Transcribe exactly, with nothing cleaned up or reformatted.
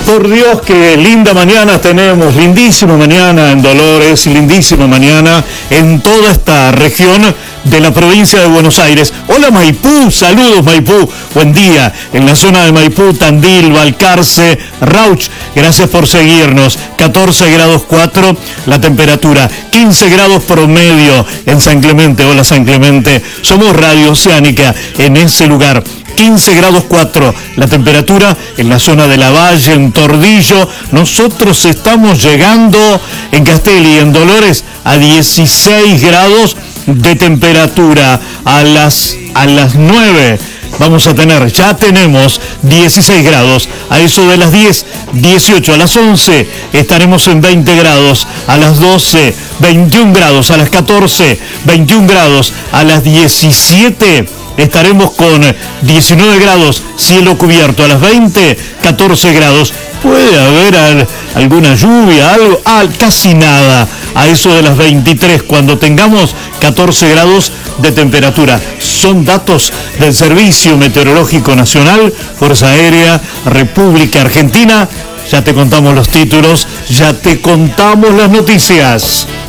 Por Dios, qué linda mañana tenemos, lindísima mañana en Dolores, lindísima mañana en toda esta región de la provincia de Buenos Aires. Hola Maipú, saludos Maipú, buen día en la zona de Maipú, Tandil, Balcarce, Rauch, gracias por seguirnos. catorce grados cuatro la temperatura, quince grados promedio en San Clemente. Hola San Clemente, somos Radio Oceánica en ese lugar. quince grados cuatro la temperatura en la zona de la Valle, en Tordillo. Nosotros estamos llegando en Castelli, en Dolores, a dieciséis grados de temperatura. A las, a las nueve vamos a tener, ya tenemos dieciséis grados. A eso de las diez, dieciocho. A las once estaremos en veinte grados. A las doce, veintiún grados. A las catorce, veintiún grados. A las diecisiete estaremos con diecinueve grados, cielo cubierto. A las veinte, catorce grados. Puede haber al, alguna lluvia, algo, ah, casi nada. A eso de las veintitrés, cuando tengamos catorce grados de temperatura. Son datos del Servicio Meteorológico Nacional, Fuerza Aérea, República Argentina. Ya te contamos los títulos, ya te contamos las noticias.